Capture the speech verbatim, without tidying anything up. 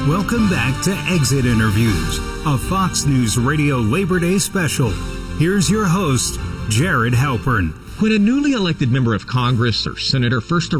Welcome back to Exit Interviews, a Fox News Radio Labor Day special. Here's your host, Jared Halpern. When a newly elected member of Congress or senator first